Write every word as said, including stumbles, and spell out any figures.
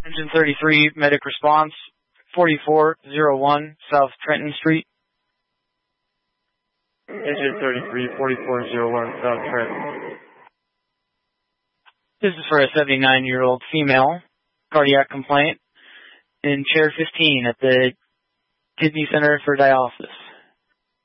Engine thirty-three, medic response, forty-four oh one South Trenton Street. Engine thirty-three, forty-four oh one South Trenton. This is for a seventy-nine-year-old female, cardiac complaint, in chair fifteen at the Kidney Center for Dialysis.